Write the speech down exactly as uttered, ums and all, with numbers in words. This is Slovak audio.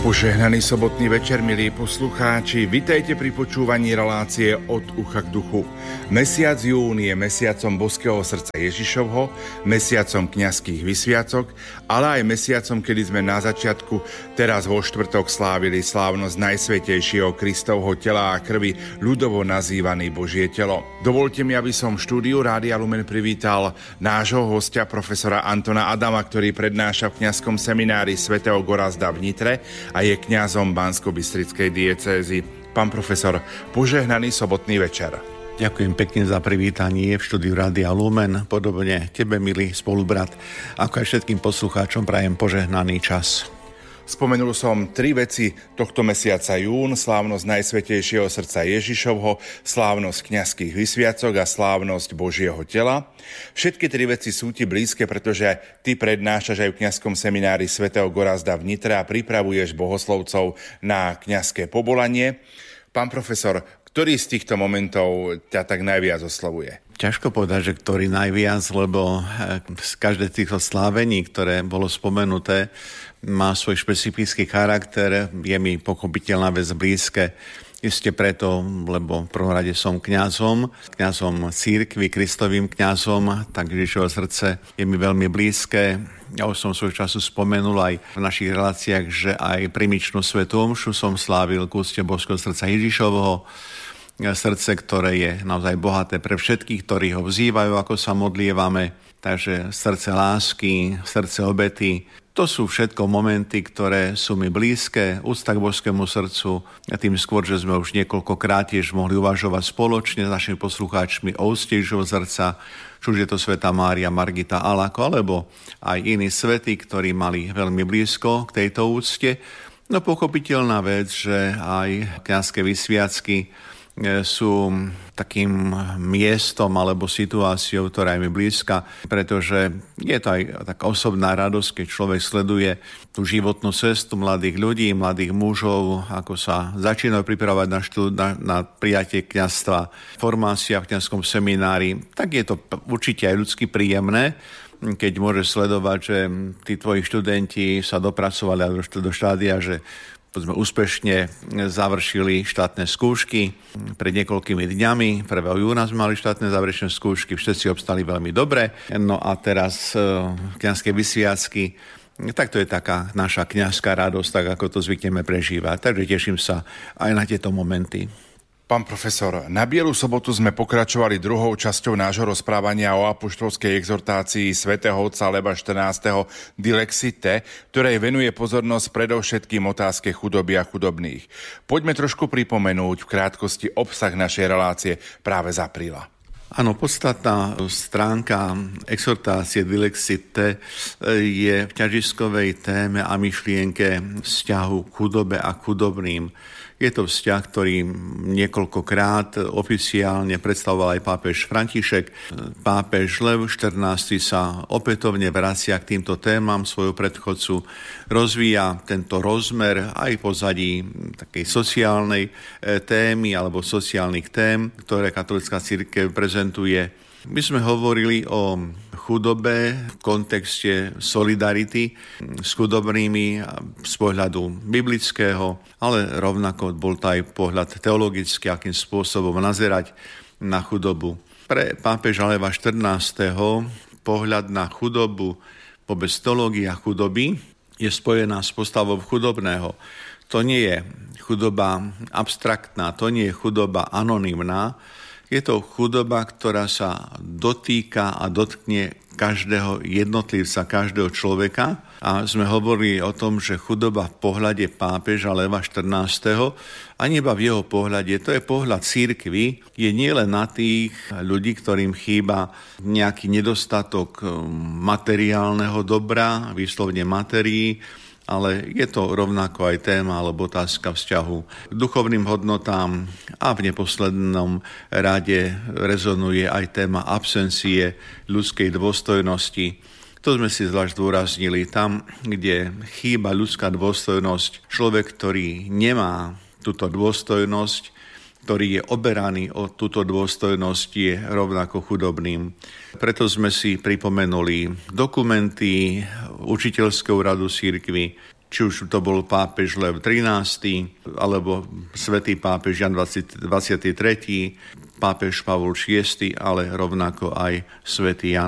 Požehnaný sobotný večer, milí poslucháči, vitajte pri počúvaní relácie Od ucha k duchu. Mesiac jún je mesiacom boského srdca Ježišovho, mesiacom kňazských vysviacok, ale aj mesiacom, kedy sme na začiatku, teraz vo štvrtok slávili slávnosť Najsvätejšieho Kristovho tela a krvi, ľudovo nazývaný Božie telo. Dovolte mi, aby som v štúdiu Rádia Lumen privítal nášho hostia, profesora Antona Adama, ktorý prednáša v kňazskom seminári svätého Gorazda v Nitre a je kňazom Banskobystrickej diecézy. Pán profesor, požehnaný sobotný večer. Ďakujem pekne za privítanie v štúdiu Rádia Lumen. Podobne tebe, milý spolubrat, ako aj všetkým poslucháčom prajem požehnaný čas. Spomenul som tri veci tohto mesiaca jún: slávnosť Najsvätejšieho srdca Ježišovho, slávnosť kňazských vysviacok a slávnosť Božieho tela. Všetky tri veci sú ti blízke, pretože ty prednášaš aj v kňazskom seminári svätého Gorazda v Nitre a pripravuješ bohoslovcov na kňazské povolanie. Pán profesor, ktorý z týchto momentov ťa tak najviac oslovuje? Ťažko povedať, že ktorý najviac, lebo z každé týchto slávení, ktoré bolo spomenuté, má svoj špecifický charakter, je mi pochopiteľná vec blízke. Isté preto, lebo v prvom rade som kňazom, kňazom cirkvi, Kristovým kňazom, tak Ježišovo srdce je mi veľmi blízke. Ja už som svoj času spomenul aj v našich reláciách, že aj primičnú svätú omšu som slávil k úcte božského srdca Ježišovho. Srdce, ktoré je naozaj bohaté pre všetkých, ktorí ho vzývajú, ako sa modlievame. Takže srdce lásky, srdce obety, to sú všetko momenty, ktoré sú mi blízke, úcta k božskému srdcu, a tým skôr, že sme už niekoľkokrát tiež mohli uvažovať spoločne s našimi poslucháčmi o úcte Ježišovho srdca, či už je to svätá Mária Margita Alako, alebo aj iní svätí, ktorí mali veľmi blízko k tejto úcte. No pochopiteľná vec, že aj kňazské vysviacky sú takým miestom alebo situáciou, ktorá je mi blízka, pretože je to aj taká osobná radosť, keď človek sleduje tú životnú cestu mladých ľudí, mladých mužov, ako sa začínajú pripravovať na, štú, na, na prijatie kňazstva, formácia v kňazskom seminári, tak je to určite aj ľudsky príjemné, keď môžeš sledovať, že tí tvoji študenti sa dopracovali do štádia, že sme úspešne završili štátne skúšky pred niekoľkými dňami. prvého júna sme mali štátne záverečné skúšky, všetci obstali veľmi dobre. No a teraz kňazské vysviacky, tak to je taká naša kňazská radosť, tak ako to zvykneme prežívať. Takže teším sa aj na tieto momenty. Pán profesor, na Bielu sobotu sme pokračovali druhou časťou nášho rozprávania o apoštolskej exhortácii svätého otca Leba štrnásteho Dilexite, ktorej venuje pozornosť predovšetkým otázke chudoby a chudobných. Poďme trošku pripomenúť v krátkosti obsah našej relácie práve z apríla. Áno, podstatná stránka exhortácie Dilexite je v ťažiskovej téme a myšlienke vzťahu k chudobe a chudobným. Je to vzťah, ktorý niekoľkokrát oficiálne predstavoval aj pápež František. Pápež Lev štrnásty sa opätovne vracia k týmto témam svojho predchodcu, rozvíja tento rozmer aj pozadí takej sociálnej témy alebo sociálnych tém, ktoré katolická cirkev prezentuje. My sme hovorili o chudobe v kontexte solidarity s chudobnými z pohľadu biblického, ale rovnako bol to aj pohľad teologický, akým spôsobom nazerať na chudobu. Pre pápeža Leva štrnásteho pohľad na chudobu vôbec teológia chudoby je spojená s postavou chudobného. To nie je chudoba abstraktná, to nie je chudoba anonymná. Je to chudoba, ktorá sa dotýka a dotkne každého jednotlivca, každého človeka. A sme hovorili o tom, že chudoba v pohľade pápeža Leva štrnásteho a iba v jeho pohľade, to je pohľad cirkvi, je nielen na tých ľudí, ktorým chýba nejaký nedostatok materiálneho dobra, výslovne materií, ale je to rovnako aj téma alebo otázka vzťahu k duchovným hodnotám a v neposlednom rade rezonuje aj téma absencie ľudskej dôstojnosti. To sme si zvlášť zdôraznili tam, kde chýba ľudská dôstojnosť. Človek, ktorý nemá túto dôstojnosť, ktorý je oberaný o túto dôstojnosť, je rovnako chudobným. Preto sme si pripomenuli dokumenty Učiteľského radu cirkvi, či už to bol pápež Lev trinásty, alebo svätý pápež Jan dvadsiaty tretí, pápež Pavol šiesty, ale rovnako aj svätý Ján